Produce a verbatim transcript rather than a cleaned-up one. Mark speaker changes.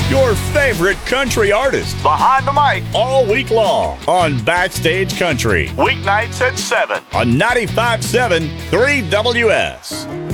Speaker 1: Your favorite country artist.
Speaker 2: Behind the mic.
Speaker 1: All week long on Backstage Country.
Speaker 2: Weeknights at seven.
Speaker 1: On ninety-five point seven three W S.